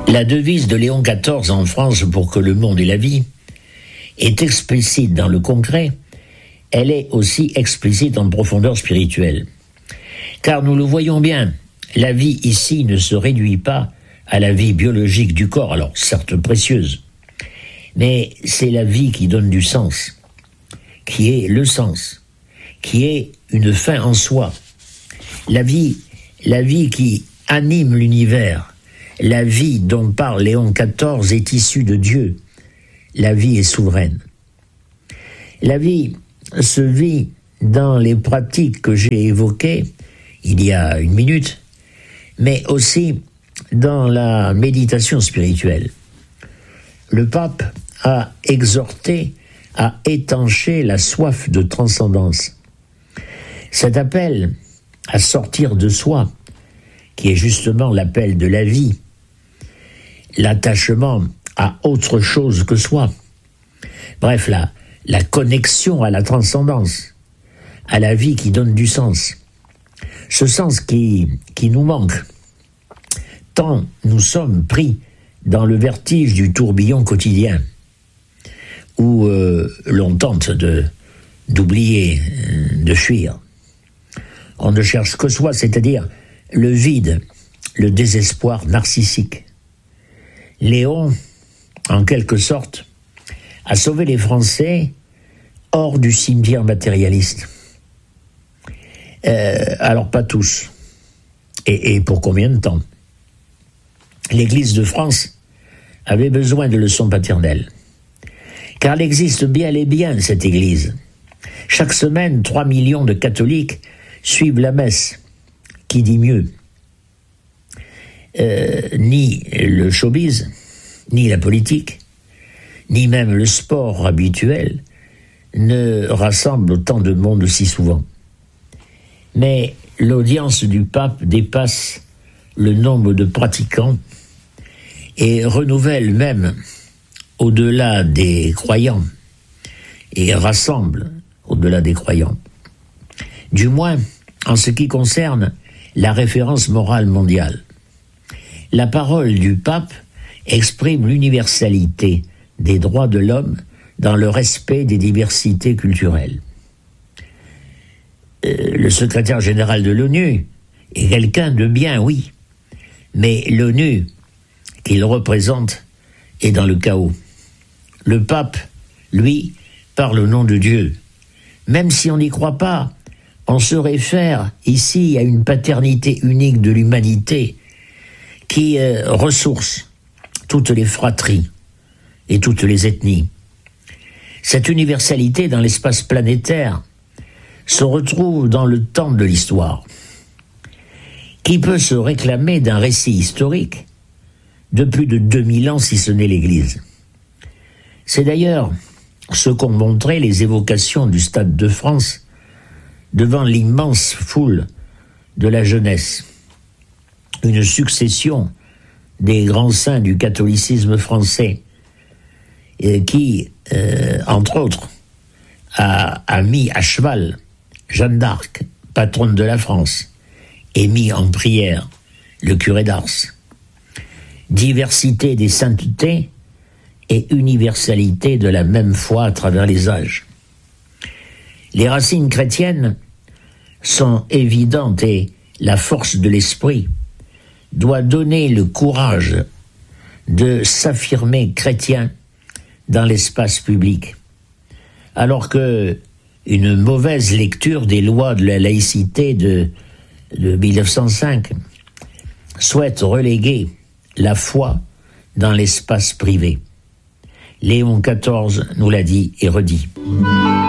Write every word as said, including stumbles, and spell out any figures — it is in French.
La devise de Léon quatorze en France pour que le monde ait la vie est explicite dans le concret, elle est aussi explicite en profondeur spirituelle. Car nous le voyons bien, la vie ici ne se réduit pas à la vie biologique du corps, alors certes précieuse, mais c'est la vie qui donne du sens, qui est le sens, qui est une fin en soi. La vie, la vie qui anime l'univers, la vie dont parle Léon quatorze est issue de Dieu. La vie est souveraine. La vie se vit dans les pratiques que j'ai évoquées il y a une minute, mais aussi dans la méditation spirituelle. Le pape a exhorté à étancher la soif de transcendance. Cet appel à sortir de soi, qui est justement l'appel de la vie, l'attachement à autre chose que soi, bref, la, la connexion à la transcendance, à la vie qui donne du sens, ce sens qui, qui nous manque, tant nous sommes pris dans le vertige du tourbillon quotidien, où euh, l'on tente de, d'oublier, de fuir. On ne cherche que soi, c'est-à-dire le vide, le désespoir narcissique. Léon, en quelque sorte, a sauvé les Français hors du cimetière matérialiste. Euh, alors pas tous. Et, et pour combien de temps ? L'Église de France avait besoin de leçons paternelles. Car elle existe bien et bien, cette Église. Chaque semaine, trois millions de catholiques suivent la messe. Qui dit mieux ? euh, Ni le showbiz, ni la politique, ni même le sport habituel ne rassemblent autant de monde si souvent. Mais l'audience du pape dépasse le nombre de pratiquants et renouvelle même au-delà des croyants et rassemble au-delà des croyants. Du moins, en ce qui concerne la référence morale mondiale. La parole du pape exprime l'universalité des droits de l'homme dans le respect des diversités culturelles. Euh, le secrétaire général de l'ONU est quelqu'un de bien, oui, mais l'ONU qu'il représente est dans le chaos. Le pape, lui, parle au nom de Dieu. Même si on n'y croit pas, on se réfère ici à une paternité unique de l'humanité qui euh, ressource toutes les fratries et toutes les ethnies. Cette universalité dans l'espace planétaire se retrouve dans le temps de l'histoire. Qui peut se réclamer d'un récit historique de plus de deux mille ans si ce n'est l'Église ? C'est d'ailleurs ce qu'ont montré les évocations du Stade de France devant l'immense foule de la jeunesse. Une succession des grands saints du catholicisme français qui, euh, entre autres, a, a mis à cheval Jeanne d'Arc, patronne de la France, et mis en prière le curé d'Ars. Diversité des saintetés et universalité de la même foi à travers les âges. Les racines chrétiennes sont évidentes et la force de l'esprit doit donner le courage de s'affirmer chrétien dans l'espace public. Alors que une mauvaise lecture des lois de la laïcité de, de mille neuf cent cinq souhaite reléguer la foi dans l'espace privé. Léon quatorze nous l'a dit et redit.